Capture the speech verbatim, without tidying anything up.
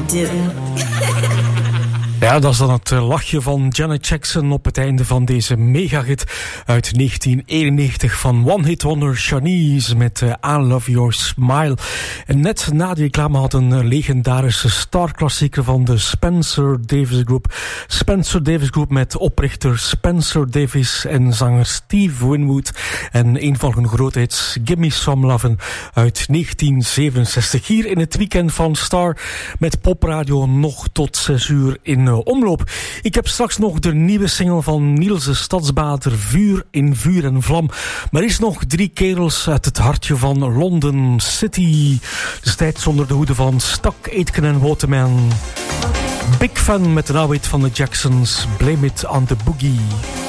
do. Ja, dat is dan het lachje van Janet Jackson op het einde van deze megahit uit negentien eenennegentig van One Hit Wonder Shanice met uh, I Love Your Smile. En net na die reclame had een legendarische starklassieker van de Spencer Davis Group. Spencer Davis Group met oprichter Spencer Davis en zanger Steve Winwood. En een van hun grote hits, Gimme Some Lovin' uit negentien zevenenzestig. Hier in het weekend van Star met popradio nog tot zes uur in omloop. Ik heb straks nog de nieuwe single van Niels de Stadsbader, Vuur in Vuur en Vlam. Maar er is nog drie kerels uit het hartje van London City. Destijds onder de hoede van Stak, Aitken en Waterman. Big fan met de oude hit van de Jacksons, Blame It on the Boogie.